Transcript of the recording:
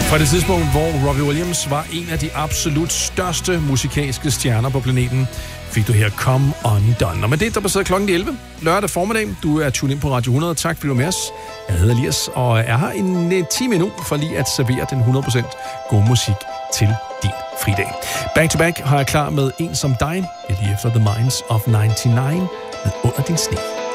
Fra det tidspunkt, hvor Robbie Williams var en af de absolut største musikalske stjerner på planeten, fik du her Come Undone. Og med det, der passerede klokken 11 lørdag formiddag. Du er tunet ind på Radio 100. Tak fordi du var med os. Jeg hedder Elias, og er her en time nu for lige at servere den 100% gode musik til din fridag. Back to back har jeg klar med en som dig, lige efter The Minds of 99 med Under din sne.